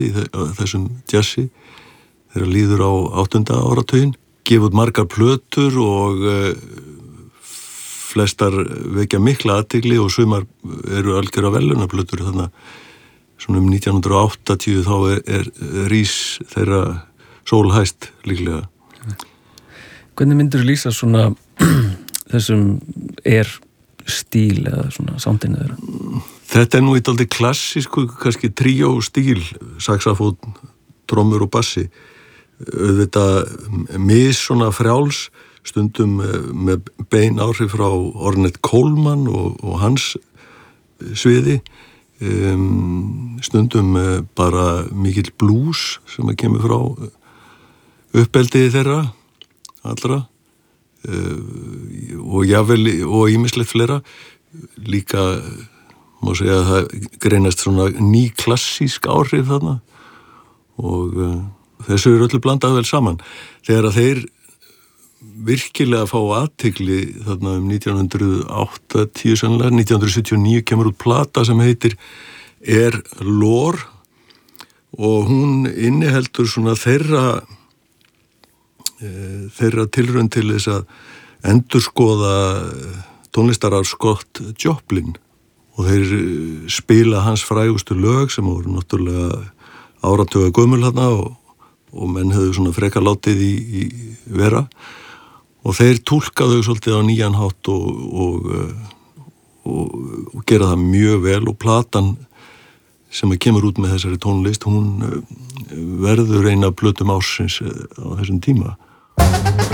þessum jazzi þegar líður á 8. áratuginn, gefa út margar plötur og flestar vekja mikla athygli og sumar eru algjörlega verðlaunaplötur, þannig að svona 1980 þá rís þeirra sólhæst líklega. Hvernig myndirðu lýsa svona þessum stíl eða svona soundinu þeirra? Þetta nú eitthvað klassísku, kannski tríó stíl, saxafón, trommur og bassi. Auðvitað svona frjáls, stundum með bein áhrif frá Ornette Coleman og hans sviði, stundum bara mikill blues sem kemur frá uppeldiði þeirra allra og jafnvel og ýmislegt fleira. Líka má segja að það greinast svona ný klassísk áhrif þarna og þessu öllu blandað vel saman. Þegar að þeir virkilega fá athygli þarna 1980 sannlega, 1979 kemur út plata sem heitir Lore og hún inniheldur svona þeirra tilraun til þess að endurskoða tónlistararf Scott Joplin og þeir spila hans frægustu lög sem voru náttúrulega áratuga gömul þarna og menn hefðu svona frekar látið í vera og þeir túlka þau svolítið á nýjan hátt og gera það mjög vel og platan sem kemur út með þessari tónlist, hún verður ein af plötum ársins á þessum tíma.